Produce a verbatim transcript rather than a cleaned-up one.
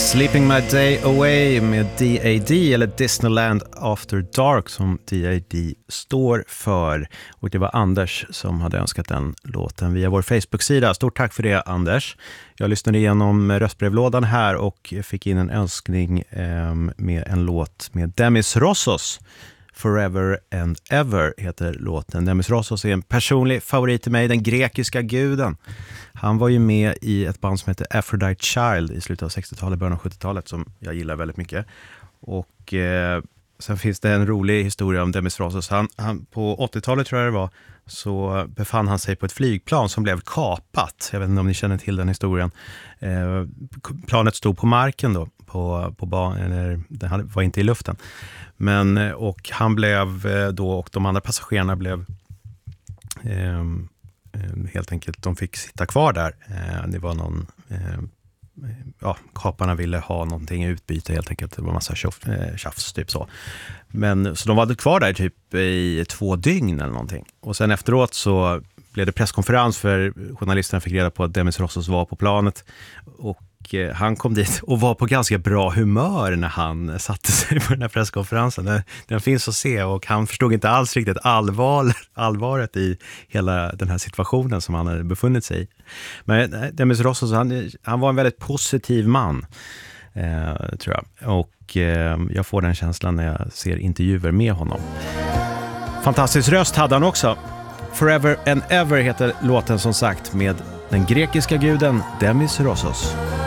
Sleeping My Day Away med D A D, eller Disneyland After Dark som D A D står för. Och det var Anders som hade önskat den låten via vår Facebook-sida. Stort tack för det, Anders. Jag lyssnade igenom röstbrevlådan här och fick in en önskning eh, med en låt med Demis Roussos. Forever and Ever heter låten. Demis Roussos är en personlig favorit till mig, den grekiska guden. Han var ju med i ett band som heter Aphrodite Child i slutet av sextiotalet, början av sjuttiotalet, som jag gillar väldigt mycket. Och eh, sen finns det en rolig historia om Demis Roussos. Han, han, på åttiotalet tror jag det var, så befann han sig på ett flygplan som blev kapat. Jag vet inte om ni känner till den historien. Eh, planet stod på marken då, på, på ban- eller det var inte i luften. Men, och han blev då, och de andra passagerarna blev eh, helt enkelt, de fick sitta kvar där. Eh, det var någon, eh, ja, kaparna ville ha någonting i utbyte helt enkelt. Det var massa tjoff, eh, tjafs typ så. Men så de var kvar där typ i två dygn eller någonting. Och sen efteråt så blev det presskonferens, för journalisterna fick reda på att Demis Roussos var på planet. Och han kom dit och var på ganska bra humör när han satte sig på den här presskonferensen. Den, den finns att se, och han förstod inte alls riktigt allvar, allvaret i hela den här situationen som han hade befunnit sig i. Men Demis Roussos, han, han var en väldigt positiv man, eh, tror jag. Och eh, jag får den känslan när jag ser intervjuer med honom. Fantastisk röst hade han också. Forever and Ever heter låten som sagt med den grekiska guden Demis Roussos.